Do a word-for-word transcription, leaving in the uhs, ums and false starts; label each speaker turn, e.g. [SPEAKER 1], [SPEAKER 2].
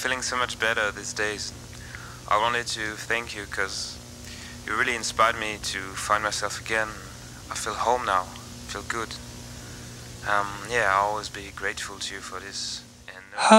[SPEAKER 1] feeling so much better these days. I wanted to thank you because you really inspired me to find myself again. I feel home now, feel good. Um, yeah, I'll always be grateful to you for this.